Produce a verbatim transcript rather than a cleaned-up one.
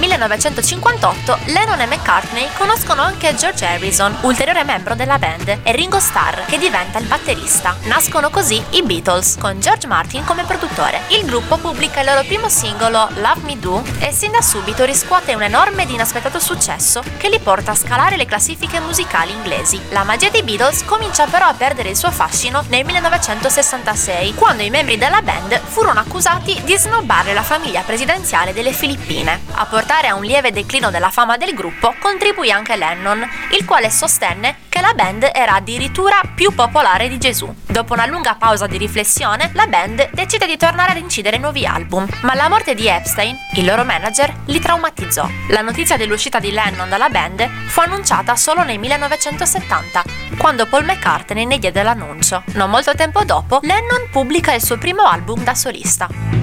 millenovecentocinquantotto Lennon e McCartney conoscono anche George Harrison, ulteriore membro della band, e Ringo Starr, che diventa il batterista. Nascono così i Beatles, con George Martin come produttore. Il gruppo pubblica il loro primo singolo, Love Me Do, e sin da subito riscuote un enorme ed inaspettato successo che li porta a scalare le classifiche musicali inglesi. La magia dei Beatles comincia però a perdere il suo fascino nel millenovecentosessantasei, quando i membri della band furono accusati di snobbare la famiglia presidenziale delle Filippine. A portare a un lieve declino della fama del gruppo contribuì anche Lennon, il quale sostenne che la band era addirittura più popolare di Gesù. Dopo una lunga pausa di riflessione, la band decide di tornare ad incidere nuovi album, ma la morte di Epstein, il loro manager, li traumatizzò. La notizia dell'uscita di Lennon dalla band fu annunciata solo nel millenovecentosettanta, quando Paul McCartney ne diede l'annuncio. Non molto tempo dopo, Lennon pubblica il suo primo album da solista.